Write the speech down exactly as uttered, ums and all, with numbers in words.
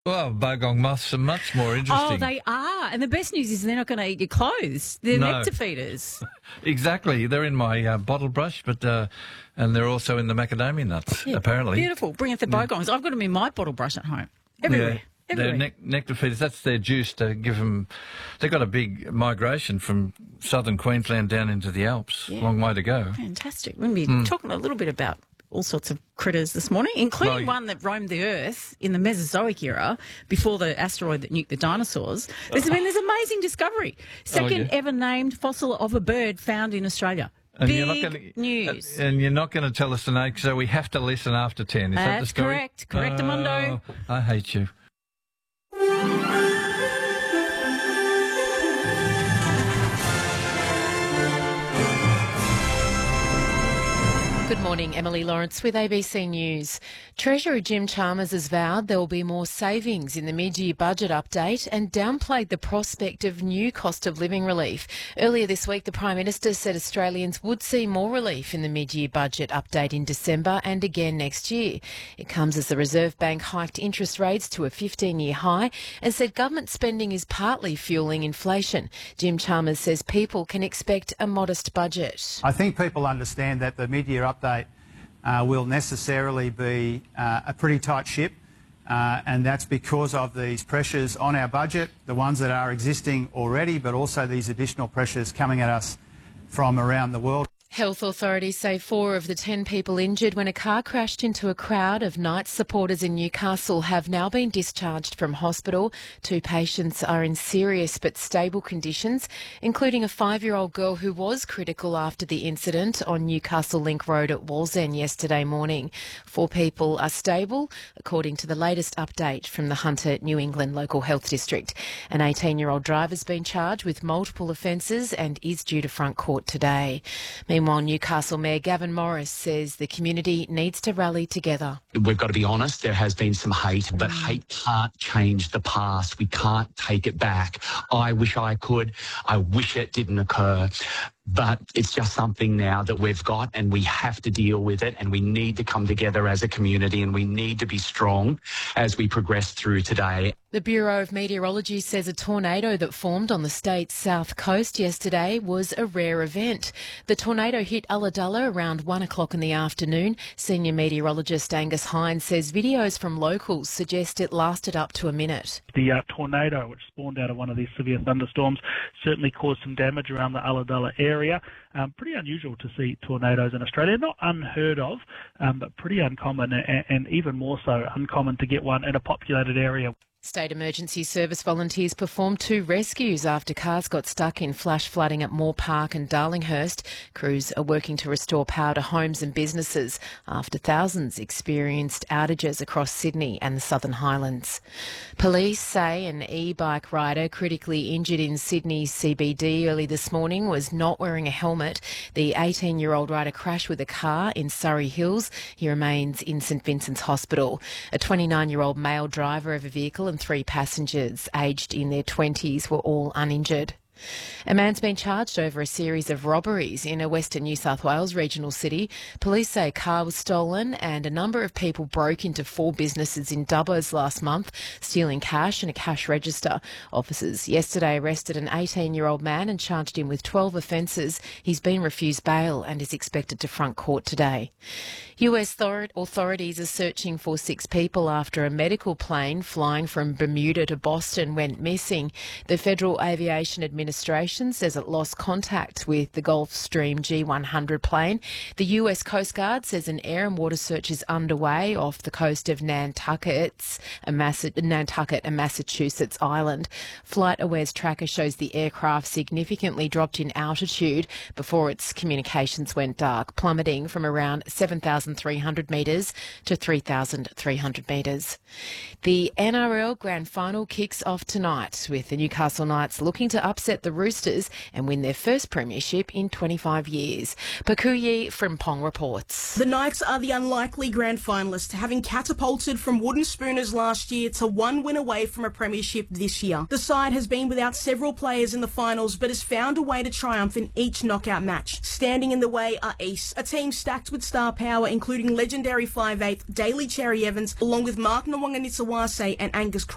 Well, bogong moths are much more Oh, interesting. they are. And the best news is they're not going to eat your clothes. They're No. nectar feeders. Exactly. They're in my uh, bottle brush, but uh, and they're also in the macadamia nuts, Yeah, apparently. Beautiful. Bring up the bogongs. I've got them in my bottle brush at home. Everywhere. Yeah. Everywhere. They're nec- nectar feeders. That's their juice to give them. They've got a big migration from southern Queensland down into the Alps. Yeah. Long way to go. Fantastic. We're going to be talking a little bit about all sorts of critters this morning, including Well, one that roamed the Earth in the Mesozoic era before the asteroid that nuked the dinosaurs. There's been this amazing discovery. Second yeah. ever named fossil of a bird found in Australia. And Big you're not gonna, news. And you're not going to tell us the name, so we have to listen after ten. Is that the That's story? correct. Correctamundo. Oh, I hate you. Good morning, Emily Lawrence with A B C News. Treasurer Jim Chalmers has vowed there will be more savings in the mid-year budget update and downplayed the prospect of new cost of living relief. Earlier this week, the Prime Minister said Australians would see more relief in the mid-year budget update in December and again next year. It comes as the Reserve Bank hiked interest rates to a fifteen-year high and said government spending is partly fuelling inflation. Jim Chalmers says people can expect a modest budget. I think people understand that the mid-year update uh, will necessarily be uh, a pretty tight ship, uh, and that's because of these pressures on our budget, the ones that are existing already, but also these additional pressures coming at us from around the world. Health authorities say four of the ten people injured when a car crashed into a crowd of Knights supporters in Newcastle have now been discharged from hospital. Two patients are in serious but stable conditions, including a five-year-old girl who was critical after the incident on Newcastle Link Road at Wallsend yesterday morning. Four people are stable, according to the latest update from the Hunter New England Local Health District. An eighteen-year-old driver has been charged with multiple offences and is due to front court today. Meanwhile, Newcastle Mayor Gavin Morris says the community needs to rally together. We've got to be honest, there has been some hate, but hate can't change the past. We can't take it back. I wish I could. I wish it didn't occur. But it's just something now that we've got and we have to deal with it, and we need to come together as a community, and we need to be strong as we progress through today. The Bureau of Meteorology says a tornado that formed on the state's south coast yesterday was a rare event. The tornado hit Ulladulla around one o'clock in the afternoon. Senior meteorologist Angus Hines says videos from locals suggest it lasted up to a minute. The uh, tornado, which spawned out of one of these severe thunderstorms, certainly caused some damage around the Ulladulla area. Um, pretty unusual to see tornadoes in Australia, not unheard of, um, but pretty uncommon, and, and even more so uncommon to get one in a populated area. State Emergency Service volunteers performed two rescues after cars got stuck in flash flooding at Moore Park and Darlinghurst. Crews are working to restore power to homes and businesses after thousands experienced outages across Sydney and the Southern Highlands. Police say an e-bike rider critically injured in Sydney's C B D early this morning was not wearing a helmet. The eighteen-year-old rider crashed with a car in Surrey Hills. He remains in St Vincent's Hospital. A twenty-nine-year-old male driver of a vehicle and three passengers aged in their twenties were all uninjured. A man's been charged over a series of robberies in a Western New South Wales regional city. Police say a car was stolen and a number of people broke into four businesses in Dubbos last month, stealing cash and a cash register. Officers yesterday arrested an eighteen-year-old man and charged him with twelve offences. He's been refused bail and is expected to front court today. U S authorities are searching for six people after a medical plane flying from Bermuda to Boston went missing. The Federal Aviation Administration says it lost contact with the Gulfstream G one hundred plane. The U S Coast Guard says an air and water search is underway off the coast of Nantucket, a, Mass- Nantucket, a Massachusetts island. FlightAware's tracker shows the aircraft significantly dropped in altitude before its communications went dark, plummeting from around seven thousand three hundred metres to three thousand three hundred metres. The N R L Grand Final kicks off tonight, with the Newcastle Knights looking to upset the Roosters and win their first premiership in twenty-five years. Pakuyi from Pong reports. The Knights are the unlikely grand finalists, having catapulted from wooden spooners last year to one win away from a premiership this year. The side has been without several players in the finals, but has found a way to triumph in each knockout match. Standing in the way are East, a team stacked with star power, including legendary five eight Daly Cherry Evans, along with Mark Nwanganitsawase and Angus